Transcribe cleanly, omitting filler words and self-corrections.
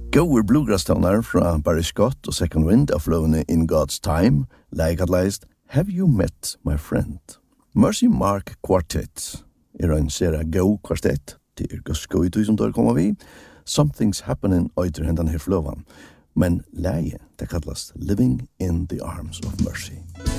Goer bluegrass-toner fra Barry Scott og Second Wind av flowene In God's Time, leikadleist Have You Met My Friend? Mercy Mark Quartet en sera go kvartett til Gusko som der kommer vi. Something's Happening øyter hendan her flowan, men leie det kallast Living in the Arms of Mercy.